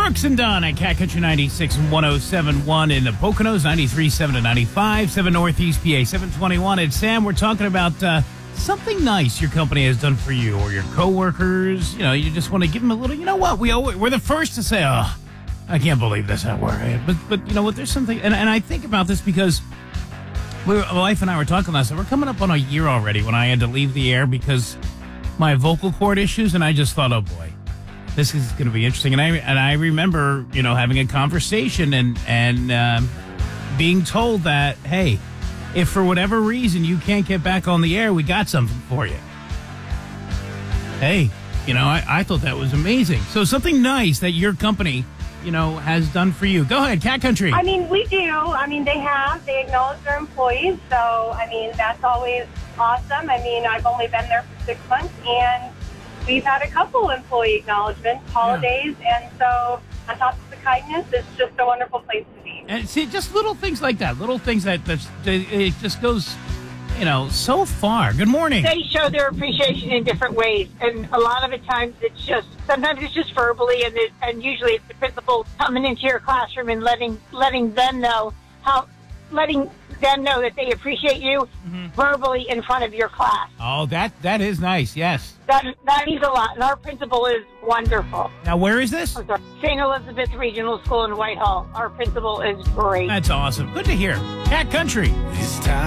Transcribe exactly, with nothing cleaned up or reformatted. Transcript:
Brooks and Dunn at Cat Country ninety-six and one oh seven point one in the Poconos, ninety-three point seven to ninety-five point seven Northeast P A, seven twenty-one. And Sam, we're talking about uh, something nice your company has done for you or your coworkers. You know, you just want to give them a little, you know what, we owe it. We're the first to say, oh, I can't believe this at work. But, but you know what, there's something, and, and I think about this because we were, my wife and I were talking last night. We're coming up on a year already when I had to leave the air because my vocal cord issues, and I just thought, oh boy, this is going to be interesting. And I and I remember, you know, having a conversation and and um, being told that, hey, if for whatever reason you can't get back on the air, we got something for you. Hey, you know, I, I thought that was amazing. So something nice that your company, you know, has done for you. Go ahead, Cat Country. I mean, we do. I mean, they have. They acknowledge their employees. So, I mean, that's always awesome. I mean, I've only been there for six months, and we've had a couple employee acknowledgments, holidays, yeah. And so on top of the kindness, it's just a wonderful place to be. And see, just little things like that, little things that that's, it just goes, you know, so far. Good morning. They show their appreciation in different ways, and a lot of the times it's just, sometimes it's just verbally, and it, and usually it's the principal coming into your classroom and letting letting them know how, letting them know that they appreciate you mm-hmm. verbally in front of your class. Oh, that that is nice. Yes, that that means a lot, and our principal is wonderful. Now, where is this? Saint Elizabeth Regional School in Whitehall. Our principal is great. That's awesome. Good to hear. Cat Country.